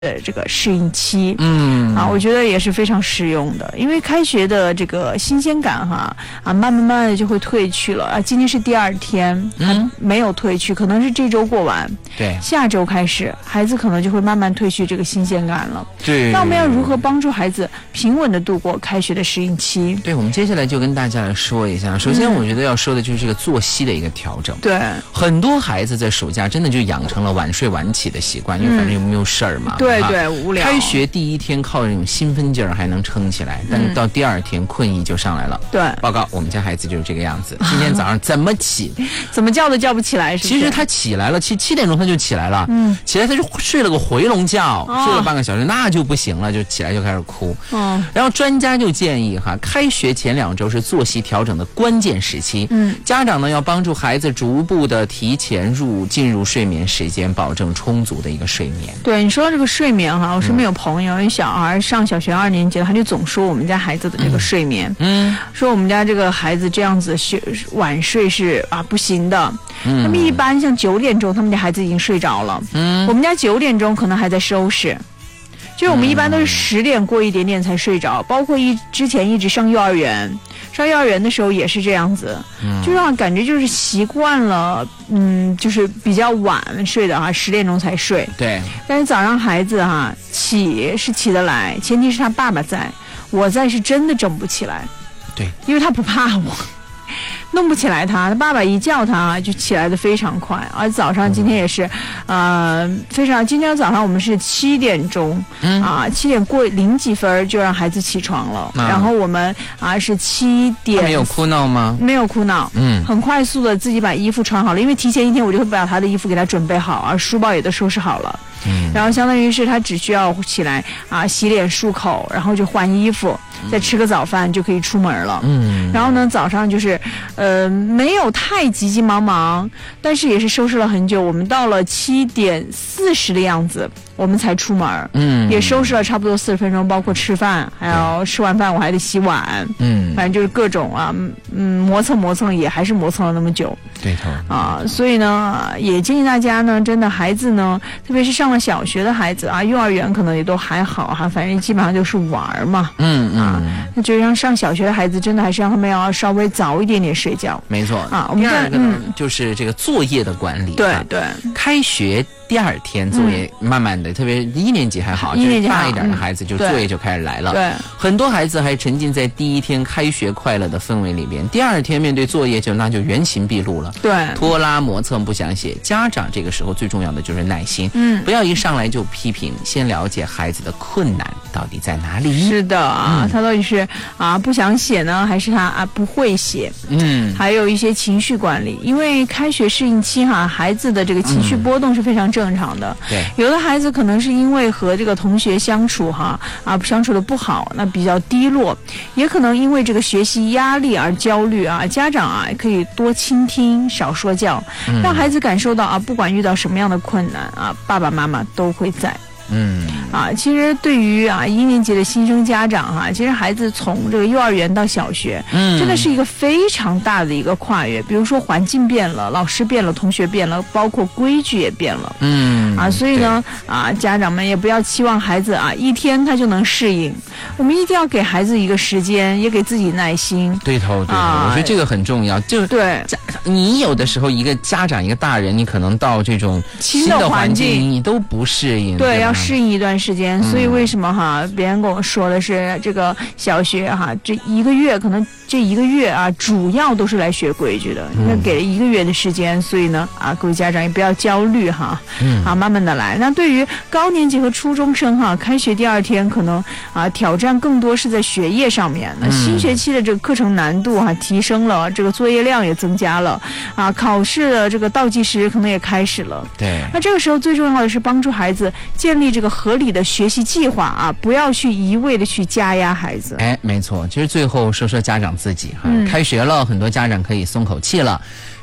这个适应期，我觉得也是非常实用的，因为开学的这个新鲜感慢慢的就会褪去了今天是第2天，还没有褪去，可能是这周过完， 对， 下周开始，孩子可能就会慢慢褪去这个新鲜感了。 对， 那我们要如何帮助孩子平稳的度过开学的适应期？ 对，我们接下来就跟大家来说一下。首先，我觉得要说的就是这个作息的一个调整。 对， 很多孩子在暑假真的就养成了晚睡晚起的习惯，因为反正又没有事儿嘛。 对，无聊。 开学第1天靠这种兴奋劲儿还能撑起来，但是到第2天困意就上来了。对，报告我们家孩子就是这个样子。今天早上怎么起， 怎么叫都叫不起来，是不是？ 其实他起来了，7点钟他就起来了，起来他就睡了个回笼觉，睡了半个小时，那就不行了，就起来就开始哭。然后专家就建议开学前2周是作息调整的关键时期。家长呢要帮助孩子逐步的提前进入睡眠时间，保证充足的一个睡眠。 对，你说到这个睡眠我身边有朋友，有小孩上小学2年级了，他就总说我们家孩子的这个睡眠，说我们家这个孩子这样子晚睡是不行的。他们一般像9点钟，他们家孩子已经睡着了。我们家9点钟可能还在收拾。就是我们一般都是10点过一点点才睡着，包括之前一直上幼儿园的时候也是这样子，就让感觉就是习惯了，就是比较晚睡的10点钟才睡。对，但是早上孩子起是起得来，前提是他爸爸在，我在是真的整不起来。对，因为他不怕我。弄不起来他爸爸一叫他就起来的非常快，而早上今天也是，非常。今天早上我们是7点钟，7点过0几分就让孩子起床了，然后我们是7点。他没有哭闹吗？ 没有哭闹，很快速的自己把衣服穿好了，因为提前1天我就会把他的衣服给他准备好，而书包也都收拾好了。然后相当于是他只需要起来洗脸漱口，然后就换衣服，再吃个早饭就可以出门了。然后呢早上就是没有太急急忙忙，但是也是收拾了很久，我们到了7点40的样子我们才出门。也收拾了差不多40分钟，包括吃饭，还有吃完饭我还得洗碗。反正就是各种磨蹭也还是磨蹭了那么久。对头所以呢也建议大家呢，真的孩子呢，特别是上了小学的孩子幼儿园可能也都还好反正基本上就是玩嘛。那就让上小学的孩子真的还是让他们要稍微早一点点睡觉。没错我们第2个呢就是这个作业的管理。 对， 开学第2天作业慢慢的，特别1年级还好，就是大一点的孩子就作业就开始来了。对，很多孩子还沉浸在第1天开学快乐的氛围里边，第2天面对作业那就原形毕露了。对，拖拉磨蹭不想写。家长这个时候最重要的就是耐心，不要一上来就批评，先了解孩子的困难到底在哪里。是的他到底是不想写呢，还是他不会写？还有一些情绪管理，因为开学适应期孩子的这个情绪波动是非常正常的。对，有的孩子可能是因为和这个同学相处相处的不好，那比较低落，也可能因为这个学习压力而焦虑家长可以多倾听少说教，让孩子感受到不管遇到什么样的困难爸爸妈妈都会在。其实对于1年级的新生家长其实孩子从这个幼儿园到小学，真的是一个非常大的一个跨越。比如说环境变了，老师变了，同学变了，包括规矩也变了。所以呢家长们也不要期望孩子1天他就能适应，我们一定要给孩子一个时间，也给自己耐心。对头，我觉得这个很重要。就对，你有的时候一个家长一个大人，你可能到这种新的环境你都不适应。对，要适应一段时间。所以为什么别人跟我说的是这个小学这1个月，可能这1个月主要都是来学规矩的，因为给了1个月的时间。所以呢各位家长也不要焦虑慢慢的来。那对于高年级和初中生开学第2天可能挑战更多是在学业上面。那新学期的这个课程难度提升了，这个作业量也增加了考试的这个倒计时可能也开始了。对，那这个时候最重要的是帮助孩子建立这个合理的学习计划不要去一味的去加压孩子。没错，其实最后说说家长自己开学了，很多家长可以松口气了。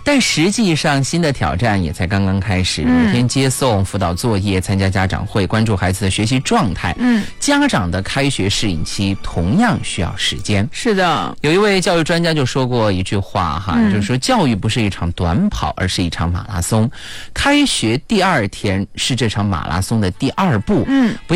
但实际上新的挑战也才刚刚开始，每天接送、辅导作业、参加家长会、关注孩子的学习状态。家长的开学适应期同样需要时间。 是的， 有一位教育专家就说过一句话哈，就是说教育不是一场短跑，而是一场马拉松。开学第2天是这场马拉松的第2步。